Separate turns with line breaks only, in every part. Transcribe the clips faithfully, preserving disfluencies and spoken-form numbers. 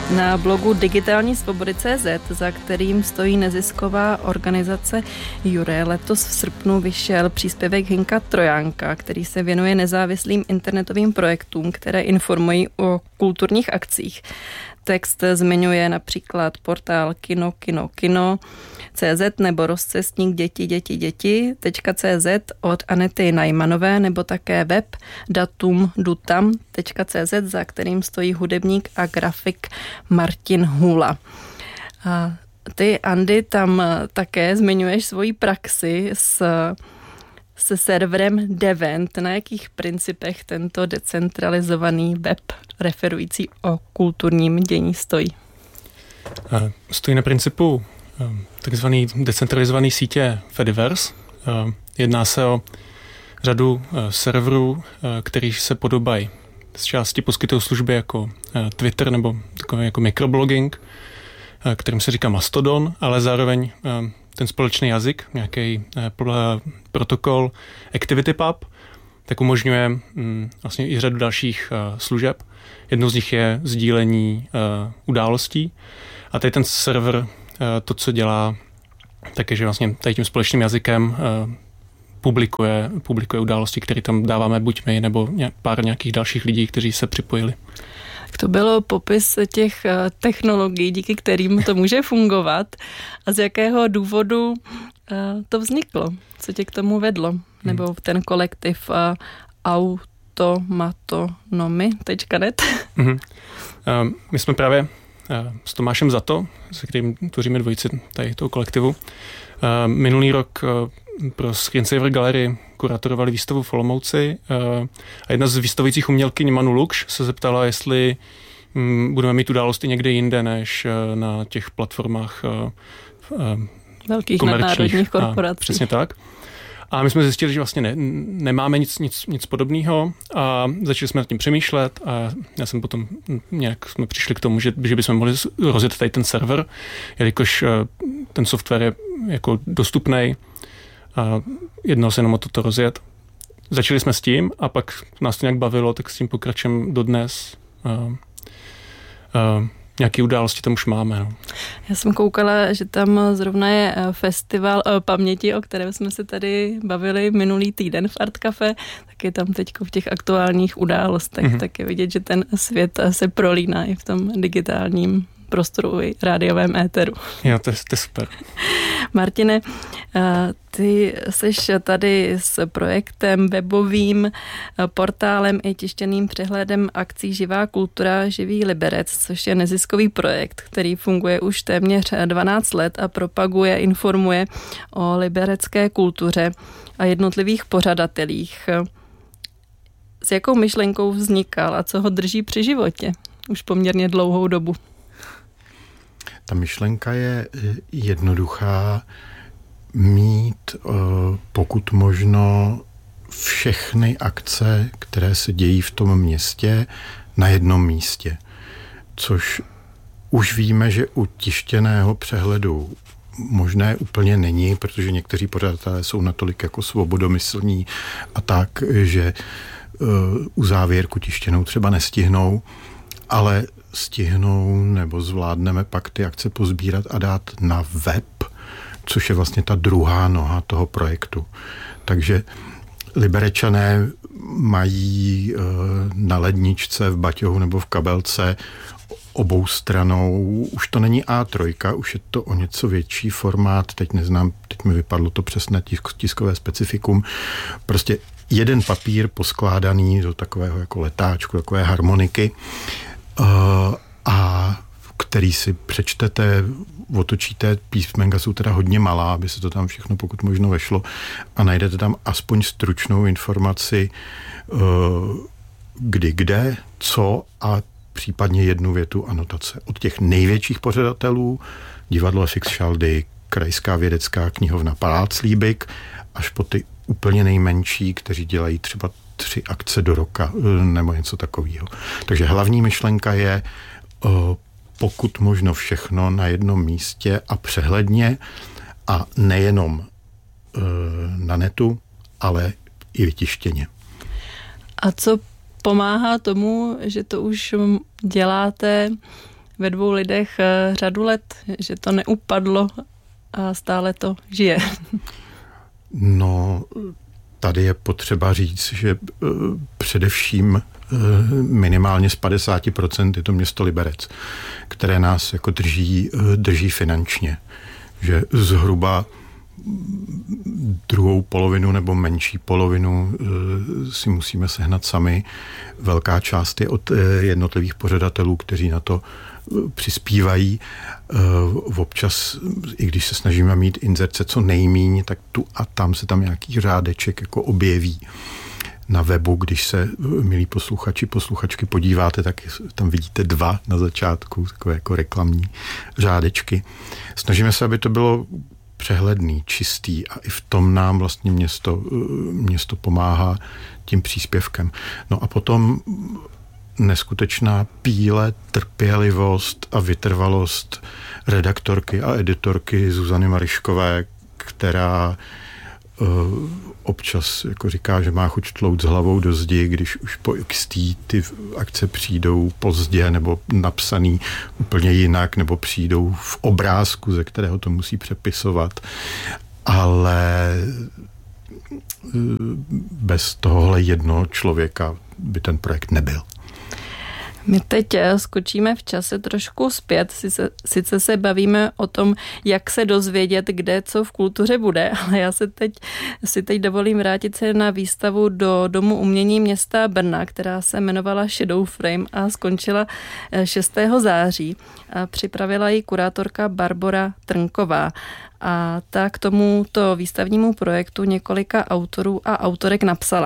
Na blogu digitální svobody tečka cé zet, za kterým stojí nezisková organizace Jure, letos v srpnu vyšel příspěvek Hynka Trojánka, který se věnuje nezávislým internetovým projektům, které informují o kulturních akcích. Text zmiňuje například portál Kino, Kino, Kino, cé zet nebo rozcestník děti, děti, děti, .cz od Anety Najmanové nebo také web datum dutam tečka cé zet, za kterým stojí hudebník a grafik Martin Hůla. A ty, Andy, tam také zmiňuješ svoji praxi s, se serverem Devent. Na jakých principech tento decentralizovaný web referující o kulturním dění stojí?
Stojí na principu takzvaný decentralizovaný sítě Fediverse. Jedná se o řadu serverů, který se podobají. Z části poskytují služby jako Twitter nebo takový jako microblogging, kterým se říká Mastodon, ale zároveň ten společný jazyk, nějaký protokol ActivityPub, tak umožňuje vlastně i řadu dalších služeb. Jednou z nich je sdílení událostí. A tady ten server to, co dělá, tak je, že vlastně tady tím společným jazykem publikuje, publikuje události, které tam dáváme buď my, nebo pár nějakých dalších lidí, kteří se připojili.
To bylo popis těch technologií, díky kterým to může fungovat. A z jakého důvodu to vzniklo? Co tě k tomu vedlo? Nebo ten kolektiv automatonomy tečka net?
Mm-hmm. My jsme právě s Tomášem Zato, se kterým tvoříme dvojici tady toho kolektivu, minulý rok pro Screensaver Gallery kuratorovali výstavu v Olomouci a jedna z výstavujících umělkyň Manu Lukš se zeptala, jestli budeme mít události někde jinde než na těch platformách
velkých nadnárodních korporací.
A, přesně tak. A my jsme zjistili, že vlastně ne, nemáme nic, nic, nic podobného a začali jsme nad tím přemýšlet a já jsem potom nějak jsme přišli k tomu, že, že bychom mohli rozjet tady ten server, jelikož ten software je jako dostupný a jednalo se jenom o toto rozjet. Začali jsme s tím a pak nás to nějak bavilo, tak s tím pokračujeme dodnes. A, a, nějaké události tam už máme. No.
Já jsem koukala, že tam zrovna je festival paměti, o kterém jsme se tady bavili minulý týden v Art Café, tak je tam teď v těch aktuálních událostech, mm-hmm. tak je vidět, že ten svět se prolíná i v tom digitálním prostoru i rádiovém éteru.
Jo, to je, to je super.
Martine, ty seš tady s projektem webovým, portálem i tištěným přehledem akcí Živá kultura, Živý Liberec, což je neziskový projekt, který funguje už téměř dvanáct let a propaguje, informuje o liberecké kultuře a jednotlivých pořadatelích. S jakou myšlenkou vznikal a co ho drží při životě už poměrně dlouhou dobu?
Ta myšlenka je jednoduchá, mít pokud možno všechny akce, které se dějí v tom městě, na jednom místě. Což už víme, že u tištěného přehledu možné úplně není, protože někteří pořadatelé jsou natolik jako svobodomyslní a tak, že u závěrku tištěnou třeba nestihnou, ale stihnou nebo zvládneme pak ty akce pozbírat a dát na web, což je vlastně ta druhá noha toho projektu. Takže Liberečané mají na ledničce v baťohu nebo v kabelce obou stranou. Už to není á tři, už je to o něco větší formát, teď neznám, teď mi vypadlo to přesné tiskové specifikum. Prostě jeden papír poskládaný do takového jako letáčku, takové harmoniky, a který si přečtete, otočíte, písmenka jsou teda hodně malá, aby se to tam všechno pokud možno vešlo a najdete tam aspoň stručnou informaci, kdy, kde, co a případně jednu větu anotace. Od těch největších pořadatelů, divadlo F X Šaldy, Krajská vědecká knihovna Palác Líbik, až po ty úplně nejmenší, kteří dělají třeba tři akce do roka nebo něco takového. Takže hlavní myšlenka je pokud možno všechno na jednom místě a přehledně a nejenom na netu, ale i vytištěně.
A co pomáhá tomu, že to už děláte ve dvou lidech řadu let, že to neupadlo a stále to žije.
No, tady je potřeba říct, že především minimálně z padesáti procent je to město Liberec, které nás jako drží, drží finančně. Že zhruba druhou polovinu nebo menší polovinu si musíme sehnat sami. Velká část je od jednotlivých pořadatelů, kteří na to přispívají. Občas, i když se snažíme mít inzerce co nejmíň, tak tu a tam se tam nějaký řádeček jako objeví. Na webu, když se, milí posluchači, posluchačky, podíváte, tak tam vidíte dva na začátku, takové jako reklamní řádečky. Snažíme se, aby to bylo přehledný, čistý a i v tom nám vlastně město, město pomáhá tím příspěvkem. No a potom neskutečná píle, trpělivost a vytrvalost redaktorky a editorky Zuzany Mariškové, která uh, občas jako říká, že má chuť tlout s hlavou do zdi, když už po xtý ty akce přijdou pozdě nebo napsaný úplně jinak, nebo přijdou v obrázku, ze kterého to musí přepisovat. Ale bez tohohle jednoho člověka by ten projekt nebyl.
My teď skočíme v čase trošku zpět, sice, sice se bavíme o tom, jak se dozvědět, kde co v kultuře bude, ale já se teď, si teď dovolím vrátit se na výstavu do Domu umění města Brna, která se jmenovala Shadow Frame a skončila šestého září. A připravila ji kurátorka Barbora Trnková. A ta k tomuto výstavnímu projektu několika autorů a autorek napsala.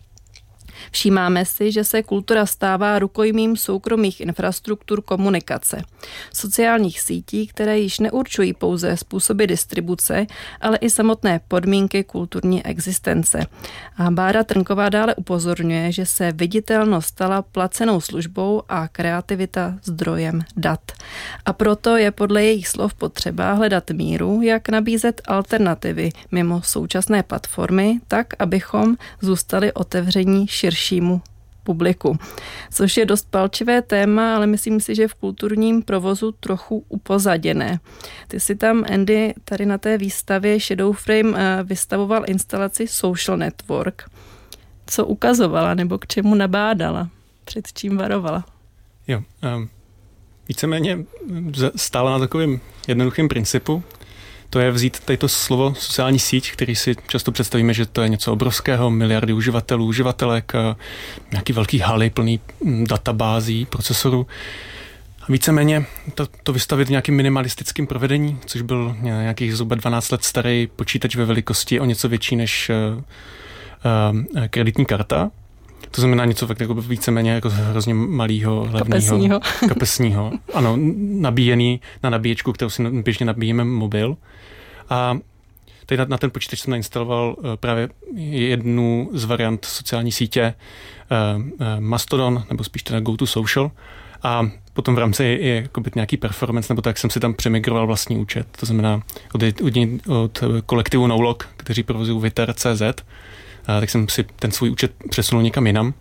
Všímáme si, že se kultura stává rukojmím soukromých infrastruktur komunikace, sociálních sítí, které již neurčují pouze způsoby distribuce, ale i samotné podmínky kulturní existence. A Bára Trnková dále upozorňuje, že se viditelnost stala placenou službou a kreativita zdrojem dat. A proto je podle jejich slov potřeba hledat míru, jak nabízet alternativy mimo současné platformy, tak, abychom zůstali otevření širšímu publiku. Což je dost palčivé téma, ale myslím si, že v kulturním provozu trochu upozaděné. Ty si tam, Andy, tady na té výstavě Shadow Frame vystavoval instalaci Social Network. Co ukazovala nebo k čemu nabádala? Před čím varovala?
Jo, um, víceméně stála na takovém jednoduchém principu. To je vzít tady to slovo sociální síť, který si často představíme, že to je něco obrovského, miliardy uživatelů, uživatelek, nějaký velký haly plný databází, procesorů. A víceméně to, to vystavit v nějakým minimalistickým provedení, což byl nějakých zhruba dvanáct let starý počítač ve velikosti o něco větší než uh, uh, kreditní karta. To znamená něco fakt jako víceméně jako hrozně malýho, levného.
Kapesního.
Kapesního. Ano, nabíjený na nabíječku, kterou si běžně nabíjíme mobil. A tady na, na ten počítač jsem nainstaloval uh, právě jednu z variant sociální sítě uh, uh, Mastodon, nebo spíš teda GoToSocial. A potom v rámci je, je jako nějaký performance, nebo tak jsem si tam přemigroval vlastní účet. To znamená od, od, od kolektivu Nolog, kteří provozují Viter tečka cé zet, a tak jsem si ten svůj účet přesunul někam jinam.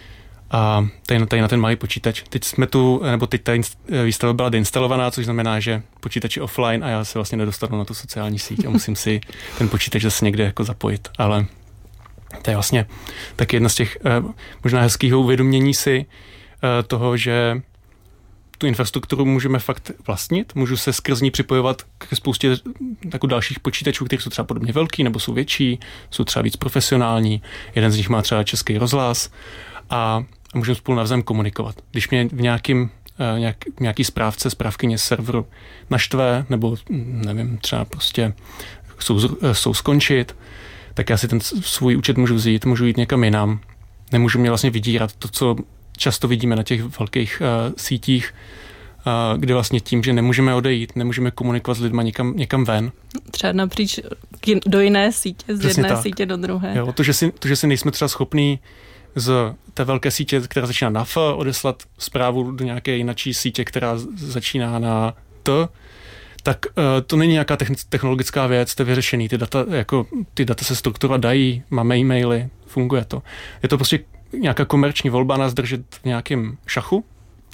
A tady, tady na ten malý počítač. Teď jsme tu, nebo teď ta výstava byla deinstalovaná, což znamená, že počítač je offline a já se vlastně nedostanu na tu sociální síť a musím si ten počítač zase někde jako zapojit. Ale to je vlastně taky jedna z těch možná hezkých uvědomění si toho, že tu infrastrukturu můžeme fakt vlastnit, můžu se skrz ní připojovat k spoustě jako dalších počítačů, které jsou třeba podobně velký, nebo jsou větší, jsou třeba víc profesionální. Jeden z nich má třeba Český rozhlas a můžeme spolu navzájem komunikovat. Když mě v nějakým, nějak, nějaký správce, správkyně serveru naštve, nebo nevím, třeba prostě jsou, jsou skončit, tak já si ten svůj účet můžu vzít, můžu jít někam jinam. Nemůžu mě vlastně vydírat to, co často vidíme na těch velkých uh, sítích, uh, kde vlastně tím, že nemůžeme odejít, nemůžeme komunikovat s lidma někam, někam ven.
Třeba napříč do jiné sítě, z
Přesně
jedné
tak.
sítě do druhé.
Jo, to, že si, to, že si nejsme třeba schopní z té velké sítě, která začíná na F, odeslat zprávu do nějaké jinačí sítě, která začíná na T, tak uh, to není nějaká technologická věc, to je vyřešený. Ty data, jako, ty data se strukturovat dají, máme e-maily, funguje to. Je to prostě nějaká komerční volba nás držet v nějakém šachu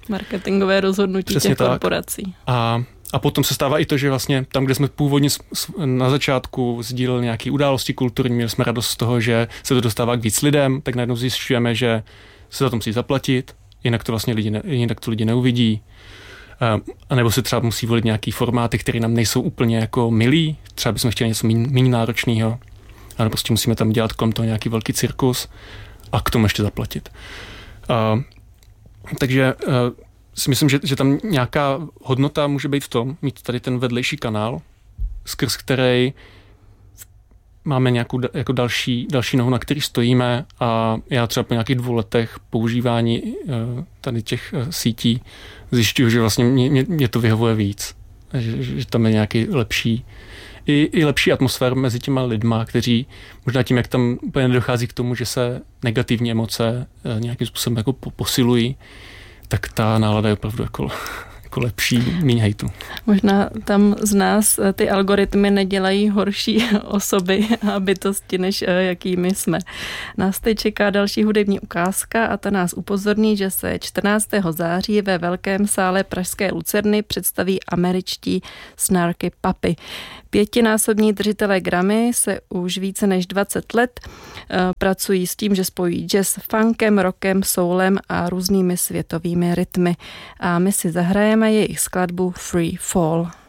Marketingové rozhodnutí
Přesně
těch
tak.
korporací.
A, a potom se stává i to, že vlastně tam, kde jsme původně na začátku sdíleli nějaké události kulturní, měli jsme radost z toho, že se to dostává k víc lidem, tak najednou zjišťujeme, že se za to musí zaplatit, jinak to vlastně lidi, ne, jinak to lidi neuvidí. A nebo se třeba musí volit nějaký formáty, které nám nejsou úplně jako milí, třeba bychom chtěli něco méně náročného, ale prostě musíme tam dělat kolem toho nějaký velký cirkus a k tomu ještě zaplatit. A, takže a, si myslím, že, že tam nějaká hodnota může být v tom, mít tady ten vedlejší kanál, skrz který máme nějakou jako další, další nohu, na který stojíme, a já třeba po nějakých dvou letech používání tady těch sítí zjišťuju, že vlastně mě, mě, mě to vyhovuje víc. Že, že tam je nějaký lepší i, i lepší atmosféra mezi těma lidma, kteří možná tím, jak tam úplně nedochází k tomu, že se negativní emoce nějakým způsobem jako posilují, tak ta nálada je opravdu jako jako lepší, míň hejtu.
Možná tam z nás ty algoritmy nedělají horší osoby a bytosti, než jakými jsme. Nás teď čeká další hudební ukázka a ta nás upozorní, že se čtrnáctého září ve Velkém sále pražské Lucerny představí američtí Snarky Puppy. Pětinásobní držitelé Grammy se už více než dvacet let pracují s tím, že spojí jazz funkem, rockem, soulem a různými světovými rytmy. A my si zahrajeme jejich skladbu Free Fall.